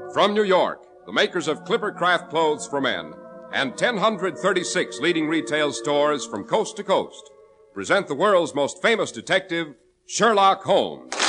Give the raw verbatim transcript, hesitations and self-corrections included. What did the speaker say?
From New York, the makers of Clipper Craft Clothes for Men and one hundred thirty-six leading retail stores from coast to coast present the world's most famous detective, Sherlock Holmes.